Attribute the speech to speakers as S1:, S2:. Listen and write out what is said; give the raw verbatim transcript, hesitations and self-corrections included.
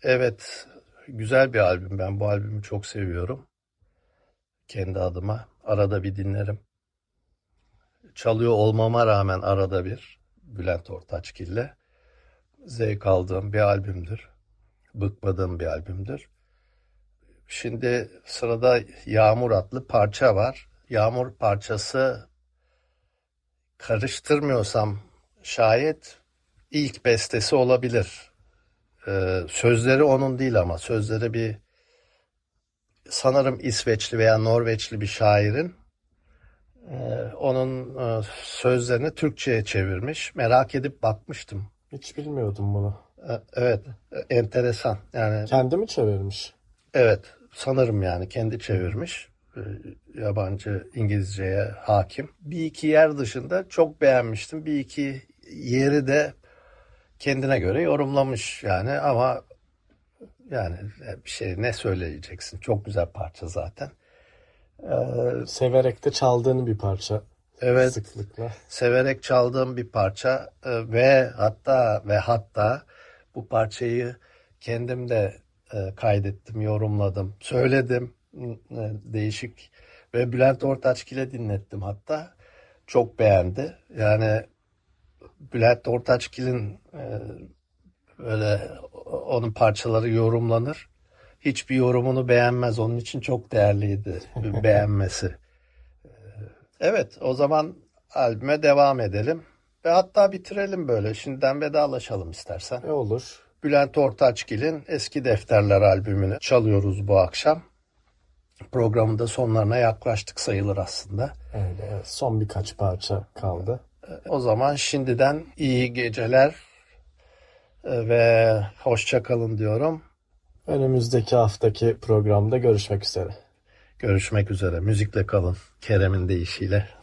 S1: Evet, güzel bir albüm. Ben bu albümü çok seviyorum. Kendi adıma arada bir dinlerim. Çalıyor olmama rağmen arada bir Bülent Ortaçgil'le zevk aldığım bir albümdür. Bıkmadığım bir albümdür. Şimdi sırada Yağmur adlı parça var. Yağmur parçası, karıştırmıyorsam şayet ilk bestesi olabilir. Ee, sözleri onun değil ama sözleri bir sanırım İsveçli veya Norveçli bir şairin e, onun e, sözlerini Türkçe'ye çevirmiş. Merak edip bakmıştım.
S2: Hiç bilmiyordum bunu.
S1: E, evet, e, enteresan. Yani
S2: Kendi mi çevirmiş?
S1: evet, sanırım yani kendi çevirmiş. E, yabancı İngilizceye hakim. Bir iki yer dışında çok beğenmiştim. Bir iki yeri de kendine göre yorumlamış yani ama yani bir şey ne söyleyeceksin? Çok güzel parça zaten.
S2: Ee, Severek de çaldığın bir parça.
S1: Evet,
S2: sıklıkla.
S1: severek çaldığım bir parça e, ve hatta ve hatta bu parçayı kendim de e, kaydettim, yorumladım, söyledim. E, değişik ve Bülent Ortaçgil'e dinlettim hatta. Çok beğendi. Yani Bülent Ortaçgil'in e, böyle onun parçaları yorumlanır. Hiçbir yorumunu beğenmez. Onun için çok değerliydi beğenmesi. Evet, o zaman albüme devam edelim. Ve hatta bitirelim böyle. Şimdiden vedalaşalım istersen.
S2: E olur.
S1: Bülent Ortaçgil'in Eski Defterler albümünü çalıyoruz bu akşam. Programın da sonlarına yaklaştık sayılır aslında.
S2: Öyle, evet. Son birkaç parça kaldı.
S1: O zaman şimdiden iyi geceler ve hoşça kalın diyorum.
S2: Önümüzdeki haftaki programda görüşmek üzere.
S1: Görüşmek üzere. Müzikle kalın. Kerem'in deyişiyle.